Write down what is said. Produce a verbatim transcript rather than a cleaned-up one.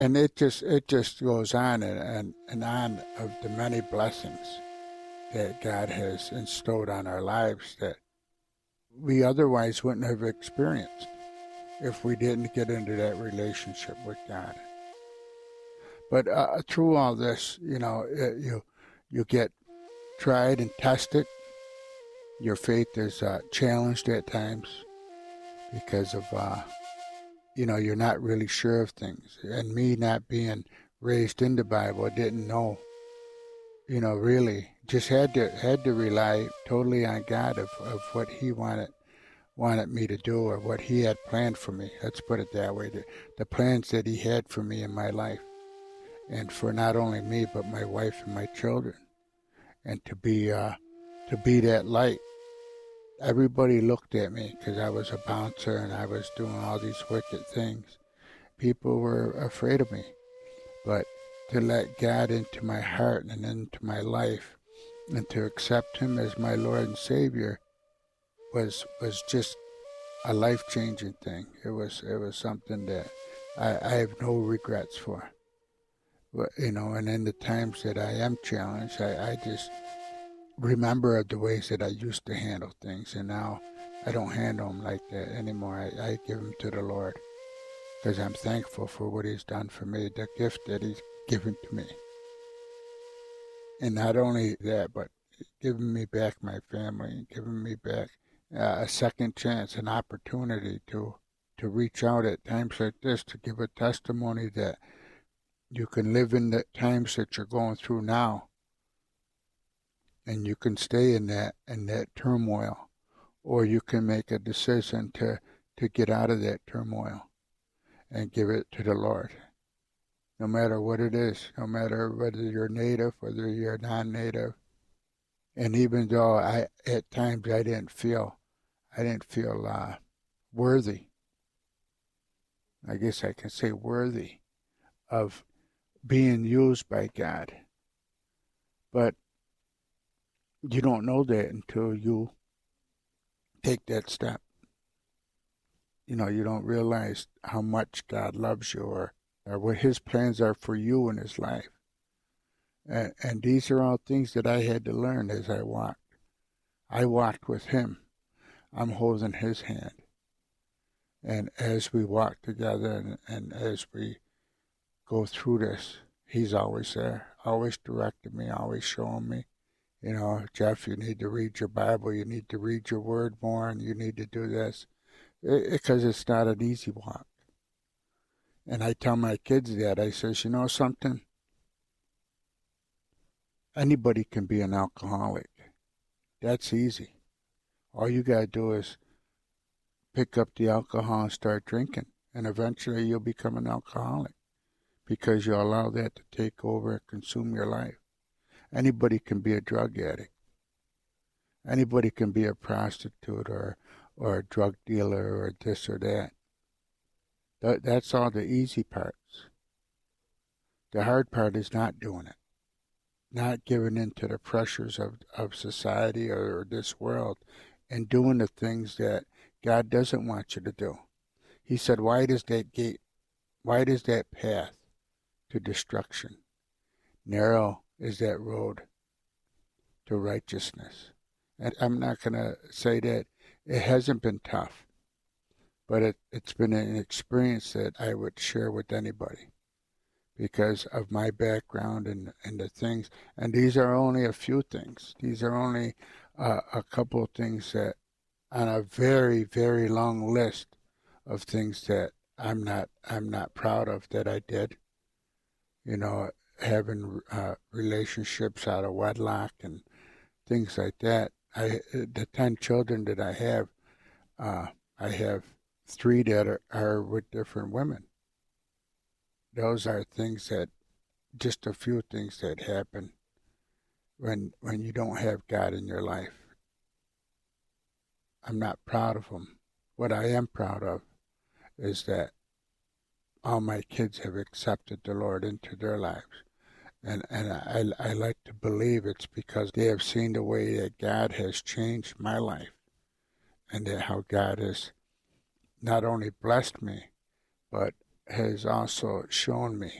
And it just it just goes on and, and, and on of the many blessings that God has bestowed on our lives that we otherwise wouldn't have experienced if we didn't get into that relationship with God. But uh, through all this, you know, uh, you you get tried and tested. Your faith is uh, challenged at times because of uh, you know you're not really sure of things. And me not being raised in the Bible, I didn't know. You know, really, just had to had to rely totally on God of, of what He wanted wanted me to do or what He had planned for me. Let's put it that way. The, the plans that He had for me in my life, and for not only me but my wife and my children, and to be uh, to be that light. Everybody looked at me because I was a bouncer and I was doing all these wicked things. People were afraid of me, but to let God into my heart and into my life, and to accept Him as my Lord and Savior, was was just a life changing thing. It was it was something that I, I have no regrets for. But, you know, and in the times that I am challenged, I, I just remember the ways that I used to handle things, and now I don't handle them like that anymore. I, I give them to the Lord because I'm thankful for what He's done for me, the gift that He's given to me. And not only that, but giving me back my family, giving me back uh, a second chance, an opportunity to to reach out at times like this, to give a testimony that you can live in the times that you're going through now, and you can stay in that in that turmoil, or you can make a decision to to get out of that turmoil and give it to the Lord. No matter what it is, no matter whether you're native, whether you're non-native, and even though I at times I didn't feel I didn't feel uh, worthy. I guess I can say worthy of being used by God. But you don't know that until you take that step. You know, you don't realize how much God loves you, or, or what His plans are for you in His life. And, and these are all things that I had to learn as I walked. I walked with Him. I'm holding His hand. And as we walk together and, and as we go through this, He's always there, always directing me, always showing me, you know, Jeff, you need to read your Bible, you need to read your word more, and you need to do this. Because it, it's not an easy walk. And I tell my kids that. I says, you know something? Anybody can be an alcoholic. That's easy. All you got to do is pick up the alcohol and start drinking. And eventually you'll become an alcoholic because you allow that to take over and consume your life. Anybody can be a drug addict. Anybody can be a prostitute or, or a drug dealer or this or that. that. That's all the easy parts. The hard part is not doing it. Not giving in to the pressures of, of society or, or this world, and doing the things that God doesn't want you to do. He said, wide is that gate, wide is that path to destruction. Narrow is that road to righteousness. And I'm not going to say that it hasn't been tough, but it, it's been an experience that I would share with anybody because of my background and, and the things. And these are only a few things. These are only uh, a couple of things that on a very, very long list of things that I'm not I'm not proud of that I did. You know, having uh, relationships out of wedlock and things like that. I the ten children that I have, uh, I have three that are, are with different women. Those are things that, just a few things that happen when when you don't have God in your life. I'm not proud of them. What I am proud of is that all my kids have accepted the Lord into their lives. And and I, I like to believe it's because they have seen the way that God has changed my life, and that how God has not only blessed me, but has also shown me